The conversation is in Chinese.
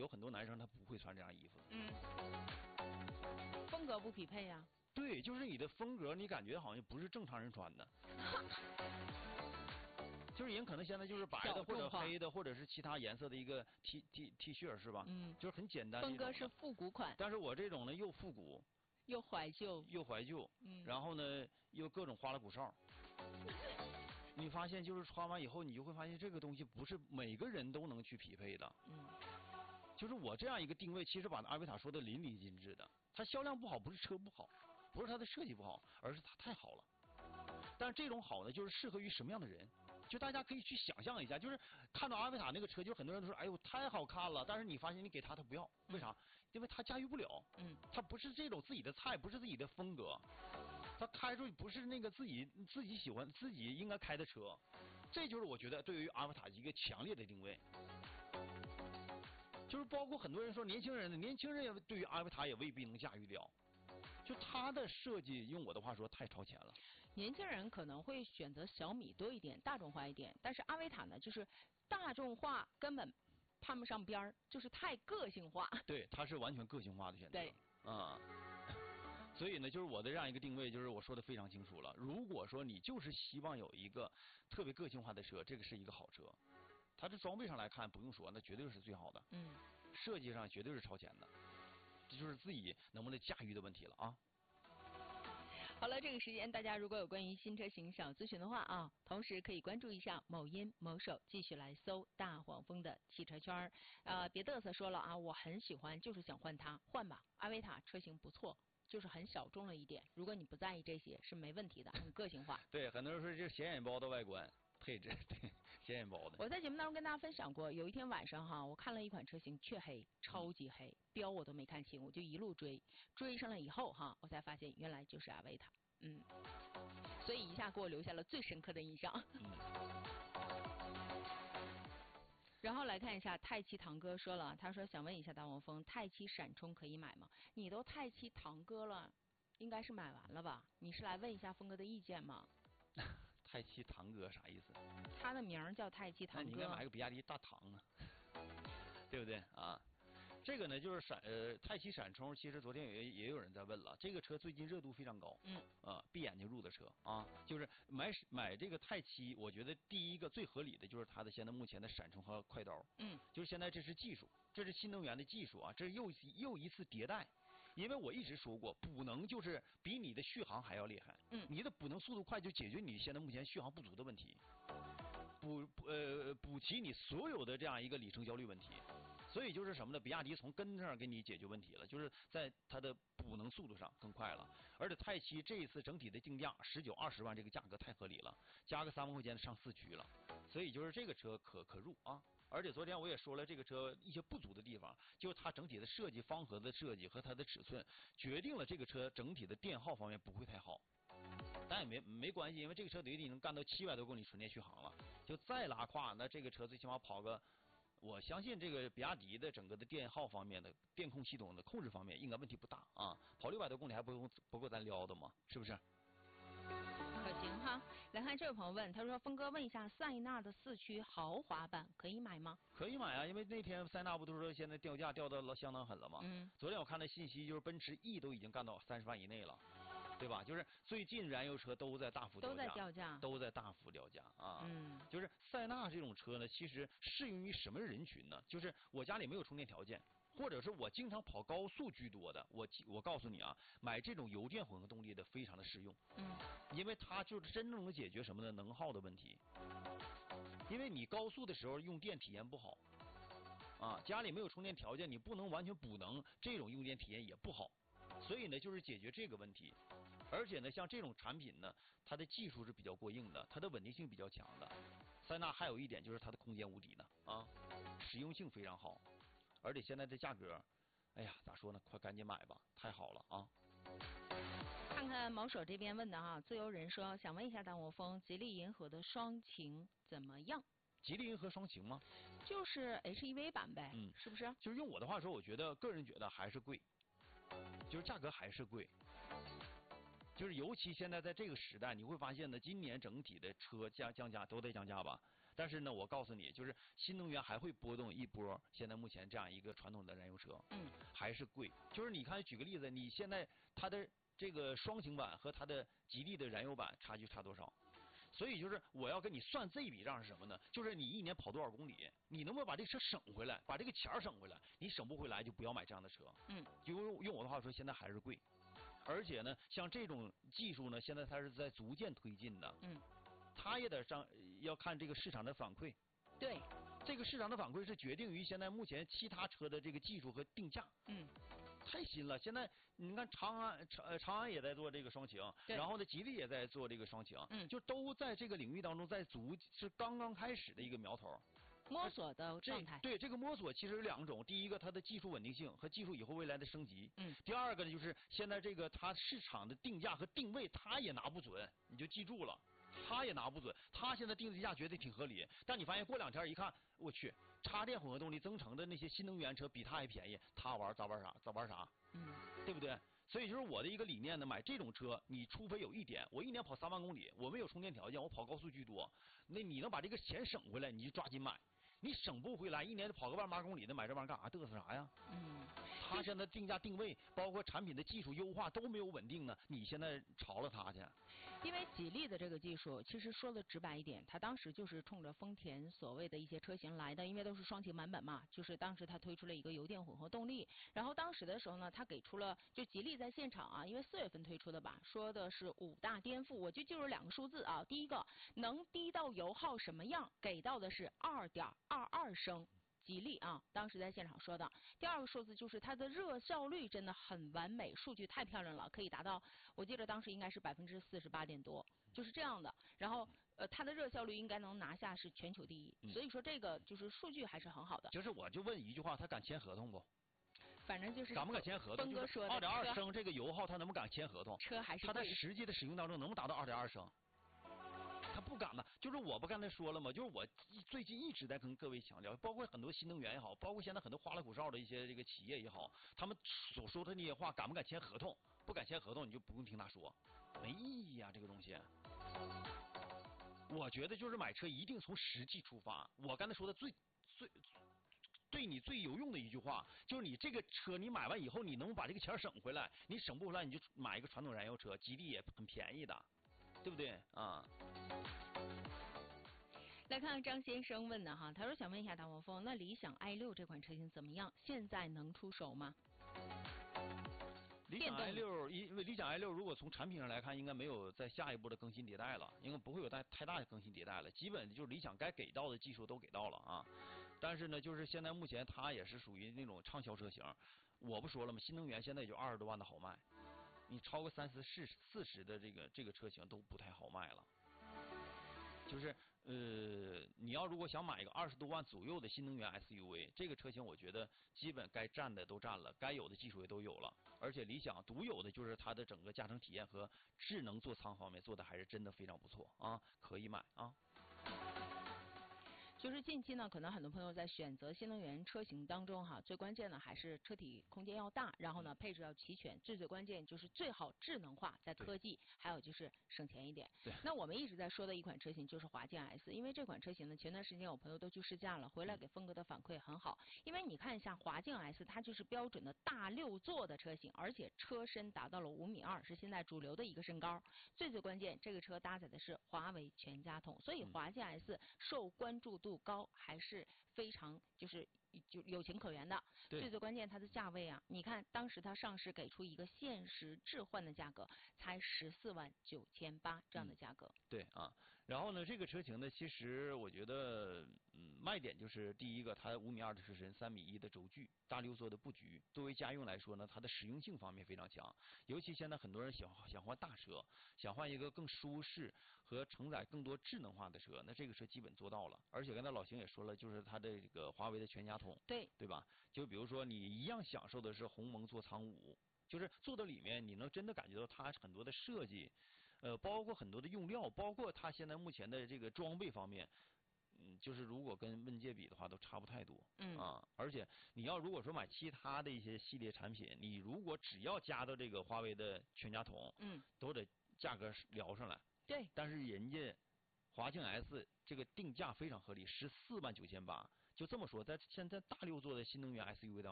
有很多男生他不会穿这样衣服。 风格不匹配呀。 对，就是你的风格，你感觉好像不是正常人穿的。就是人可能现在就是白的或者黑的或者是其他颜色的一个 T 恤是吧？就是很简单。 风格是复古款。 但是我这种呢又复古又怀旧， 然后呢又各种花里胡哨。你发现就是穿完以后，你就会发现这个东西不是每个人都能去匹配的。就是我这样一个定位，其实把阿维塔说的淋漓尽致的。它销量不好，不是车不好，不是它的设计不好，而是它太好了。但是这种好呢，就是适合于什么样的人？就大家可以去想象一下，就是看到阿维塔那个车，就很多人都说，哎呦太好看了。但是你发现你给他不要，为啥？因为他驾驭不了。他不是这种自己的菜，不是自己的风格，他开出去不是那个自己喜欢、自己应该开的车。这就是我觉得对于阿维塔一个强烈的定位。就是包括很多人说年轻人也对于阿维塔也未必能驾驭了。就它的设计，用我的话说，太超前了。 年轻人可能会选择小米多一点，大众化一点，但是阿维塔呢，就是大众化根本攀不上边儿，就是太个性化。 对，它是完全个性化的选择。 对， 所以呢，就是我的这样一个定位，就是我说的非常清楚了。如果说你就是希望有一个特别个性化的车，这个是一个好车。它这装备上来看，不用说，那绝对是最好的。设计上绝对是超前的。这就是自己能不能驾驭的问题了啊！ 好了，这个时间大家如果有关于新车型小咨询的话啊，同时可以关注一下某音某手，继续来搜大黄蜂的汽车圈别嘚瑟说了啊，我很喜欢，就是想换它，换吧，阿维塔车型不错。就是很小众了一点，如果你不在意这些是没问题的，很个性化。 对，很多人说这显眼包的外观配置，对，显眼包的。 我在节目当中跟大家分享过，有一天晚上哈，我看了一款车型，黢黑，超级黑，标我都没看清，我就一路追上了以后哈，我才发现原来就是阿维塔，所以一下给我留下了最深刻的印象。然后来看一下泰七堂哥说了，他说想问一下大黄蜂，泰七闪充可以买吗？你都泰七堂哥了，应该是买完了吧？你是来问一下峰哥的意见吗？ 泰七堂哥啥意思？ 他的名叫泰七堂哥。 那你应该买个比亚迪大唐啊，对不对啊？这个呢，就是泰七闪充，其实昨天也有人在问了，这个车最近热度非常高，闭眼睛入的车啊，就是买这个泰七，我觉得第一个最合理的就是它的现在目前的闪充和快刀，就是现在这是技术，这是新能源的技术啊，这是又一次迭代，因为我一直说过，补能就是比你的续航还要厉害，你的补能速度快就解决你现在目前续航不足的问题，补齐你所有的这样一个里程焦虑问题。所以就是什么呢？比亚迪从根上给你解决问题了，就是在它的补能速度上更快了。而且泰七这一次整体的定价19、20万，这个价格太合理了，加个3万块钱上4驱了。所以就是这个车可入啊。而且昨天我也说了，这个车一些不足的地方，就是它整体的设计、方盒的设计和它的尺寸，决定了这个车整体的电耗方面不会太好。但也没关系，因为这个车已经能干到700多公里纯电续航了，就再拉胯，那这个车最起码跑个。我相信这个比亚迪的整个的电耗方面的电控系统的控制方面应该问题不大啊，跑600多公里还不够咱撩的吗？是不是？ 可行哈。来看这位朋友问，他说峰哥问一下，塞纳的4驱豪华版可以买吗？ 可以买啊，因为那天塞纳不都说现在掉价掉到相当狠了吗？昨天我看的信息就是奔驰 E 都已经干到30万以内了。对吧？就是最近燃油车都在大幅都在掉价， 都在大幅掉价啊。就是塞纳这种车呢，其实适用于什么人群呢？就是我家里没有充电条件，或者是我经常跑高速居多的，我告诉你啊，买这种油电混合动力的非常的适用。因为它就是真正能解决什么呢？能耗的问题。因为你高速的时候用电体验不好啊，家里没有充电条件，你不能完全补能，这种用电体验也不好。所以呢，就是解决这个问题，而且呢，像这种产品呢，它的技术是比较过硬的，它的稳定性比较强的。塞纳还有一点就是它的空间无敌呢，啊，实用性非常好，而且现在这价格，哎呀，咋说呢？快赶紧买吧，太好了啊！ 看看毛手这边问的哈，自由人说想问一下大黄蜂，吉利银河的双擎怎么样？ 吉利银河双擎吗？ 就是 HEV 版呗，是不是？ 就是用我的话说，我个人觉得还是贵。就是价格还是贵，就是尤其现在在这个时代，你会发现呢，今年整体的车降价都得降价吧。 但是呢，我告诉你，就是新能源还会波动一波。现在目前这样一个传统的燃油车，还是贵。就是你看，举个例子，你现在它的这个双擎版和它的吉利的燃油版差距差多少？所以就是我要跟你算这笔账是什么呢？就是你一年跑多少公里，你能不能把这车省回来，把这个钱省回来？你省不回来就不要买这样的车。就用我的话说，现在还是贵。而且呢，像这种技术呢，现在它是在逐渐推进的。它也得要看这个市场的反馈。 对。 这个市场的反馈是决定于现在目前其他车的这个技术和定价。太新了，现在你看长安也在做这个双擎，然后呢吉利也在做这个双擎，就都在这个领域当中是刚刚开始的一个苗头。 摸索的状态。 对，这个摸索其实有两种，第一个它的技术稳定性和技术以后未来的升级。第二个呢就是现在这个它市场的定价和定位它也拿不准，你就记住了。他也拿不准，他现在定的价觉得挺合理，但你发现过2天一看，我去，插电混合动力增程的那些新能源车比他还便宜，他咋玩啥？对不对？所以就是我的一个理念呢，买这种车，你除非有一点，我一年跑3万公里，我没有充电条件，我跑高速居多，那你能把这个钱省回来，你就抓紧买。你省不回来，一年跑个18000公里的，买这玩意儿干啥？嘚瑟啥呀？他现在定价定位，包括产品的技术优化都没有稳定呢，你现在炒了它去。 因为吉利的这个技术，其实说的直白一点，它当时就是冲着丰田所谓的一些车型来的，因为都是双擎版本嘛，就是当时它推出了一个油电混合动力，然后当时的时候呢，它给出了就吉利在现场啊，因为4月份推出的吧，说的是5大颠覆，我就记住2个数字啊，第一个能低到油耗什么样，给到的是2.22升。吉利啊，当时在现场说的。第二个数字就是它的热效率真的很完美，数据太漂亮了，可以达到，我记得当时应该是48%多，就是这样的。然后它的热效率应该能拿下是全球第一，所以说这个就是数据还是很好的。 就是我就问一句话，他敢签合同不？ 反正就是敢不敢签合同？ 峰哥说的 2.2升这个油耗，他能不敢签合同？ 车还是他在实际的使用当中能不能达到2.2升？他不敢呢，就是我不刚才说了吗？就是我最近一直在跟各位强调，包括很多新能源也好，包括现在很多花里胡哨的一些这个企业也好，他们所说的那些话，敢不敢签合同？不敢签合同，你就不用听他说，没意义啊，这个东西。我觉得就是买车一定从实际出发。我刚才说的对你最有用的一句话，就是你这个车你买完以后，你能把这个钱省回来，你省不回来，你就买一个传统燃油车，吉利也很便宜的。对不对啊？ 来看张先生问的哈，他说想问一下大黄蜂，那理想 i6 这款车型怎么样？现在能出手吗？ 理想 i6，因为理想 i6 如果从产品上来看，应该没有在下一步的更新迭代了，应该不会有太大的更新迭代了，基本就是理想该给到的技术都给到了啊。但是呢，就是现在目前它也是属于那种畅销车型，我不说了吗？新能源现在也就20多万的好卖。你超过30、40的这个车型都不太好卖了，就是你要如果想买一个20多万左右的新能源 SUV， 这个车型我觉得基本该占的都占了，该有的技术也都有了，而且理想独有的就是它的整个驾乘体验和智能座舱方面做的还是真的非常不错啊，可以买啊。 就是近期呢，可能很多朋友在选择新能源车型当中哈，最关键的还是车体空间要大，然后呢配置要齐全，最关键就是最好智能化，在科技，还有就是省钱一点。那我们一直在说的一款车型就是华健 S， 因为这款车型呢，前段时间有朋友都去试驾了，回来给峰哥的反馈很好。因为你看一下华健 S， 它就是标准的大6座的车型，而且车身达到了5.2米，是现在主流的一个身高。最关键，这个车搭载的是华为全家桶，所以华健 S 受关注度高，还是非常就有情可原的。最关键它的价位啊，你看当时它上市给出一个限时置换的价格，才14.98万这样的价格。 对啊，然后呢，这个车型呢，其实我觉得卖点就是第一个，它5.2米的车身，3.1米的轴距，大6座的布局。作为家用来说呢，它的实用性方面非常强。尤其现在很多人想换大车，想换一个更舒适和承载更多智能化的车，那这个车基本做到了。而且刚才老邢也说了，就是它的这个华为的全家桶，对吧？就比如说你一样享受的是鸿蒙座舱5，就是坐到里面你能真的感觉到它很多的设计，包括很多的用料，包括它现在目前的这个装备方面。就是如果跟问界比的话，都差不太多。而且你要如果说买其他的一些系列产品，你如果只要加到这个华为的全家桶，都得价格聊上来。 对。 但是人家华境 S 这个定价非常合理，14万9800，就这么说，在现在大6座的新能源 SUV 当